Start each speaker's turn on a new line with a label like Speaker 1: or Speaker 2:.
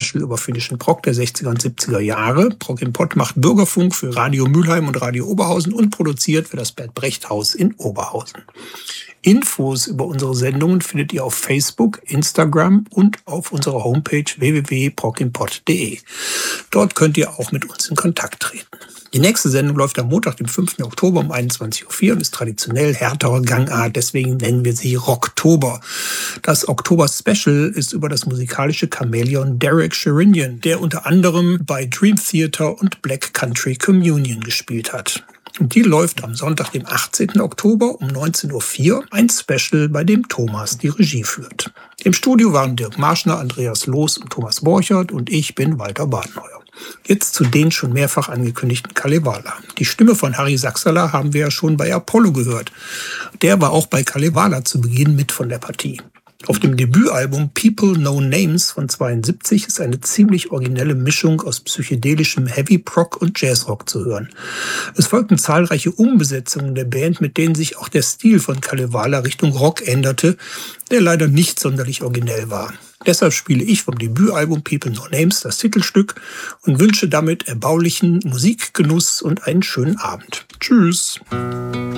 Speaker 1: Special über finnischen Prog der 60er und 70er Jahre. Prog im Pott macht Bürgerfunk für Radio Mülheim und Radio Oberhausen und produziert für das Bert Brecht Haus in Oberhausen. Infos über unsere Sendungen findet ihr auf Facebook, Instagram und auf unserer Homepage www.progimpod.de. Dort könnt ihr auch mit uns in Kontakt treten. Die nächste Sendung läuft am Montag, dem 5. Oktober um 21.04 Uhr und ist traditionell härterer Gangart, deswegen nennen wir sie Rocktober. Das Oktober-Special ist über das musikalische Chamäleon Derek Sherinian, der unter anderem bei Dream Theater und Black Country Communion gespielt hat. Und die läuft am Sonntag, dem 18. Oktober um 19.04 Uhr, ein Special, bei dem Thomas die Regie führt. Im Studio waren Dirk Marschner, Andreas Loos und Thomas Borchert und ich bin Walter Badenheuer. Jetzt zu den schon mehrfach angekündigten Kalevala. Die Stimme von Harry Sachsala haben wir ja schon bei Apollo gehört. Der war auch bei Kalevala zu Beginn mit von der Partie. Auf dem Debütalbum People No Names von 72 ist eine ziemlich originelle Mischung aus psychedelischem Heavy-Prog und Jazzrock zu hören. Es folgten zahlreiche Umbesetzungen der Band, mit denen sich auch der Stil von Kalevala Richtung Rock änderte, der leider nicht sonderlich originell war. Deshalb spiele ich vom Debütalbum People No Names das Titelstück und wünsche damit erbaulichen Musikgenuss und einen schönen Abend. Tschüss!